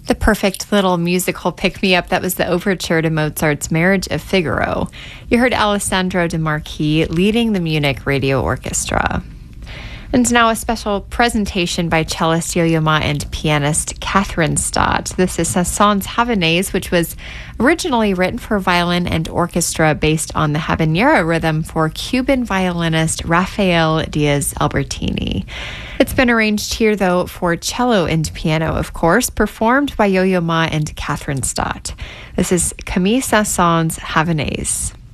The perfect little musical pick-me-up, that was the overture to Mozart's Marriage of Figaro. You heard Alessandro De Marchi leading the Munich Radio Orchestra. And now a special presentation by cellist Yo-Yo Ma and pianist Catherine Stott. This is Saint-Saëns Havanaise, which was originally written for violin and orchestra based on the habanera rhythm for Cuban violinist Rafael Diaz Albertini. It's been arranged here, though, for cello and piano, of course, performed by Yo-Yo Ma and Catherine Stott. This is Camille Saint-Saëns Havanaise.